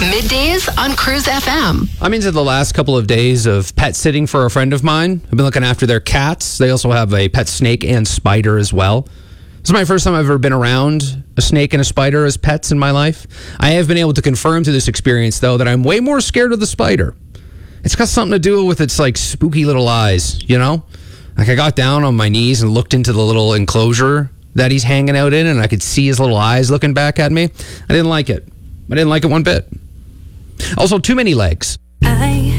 Middays on Cruise FM. I'm into the last couple of days of pet sitting for a friend of mine. I've been looking after their cats. They also have a pet snake and spider as well. This is my first time I've ever been around a snake and a spider as pets in my life. I have been able to confirm through this experience, though, that I'm way more scared of the spider. It's got something to do with its, spooky little eyes, you know? I got down on my knees and looked into the little enclosure that he's hanging out in, and I could see his little eyes looking back at me. I didn't like it. I didn't like it one bit. Also, too many legs.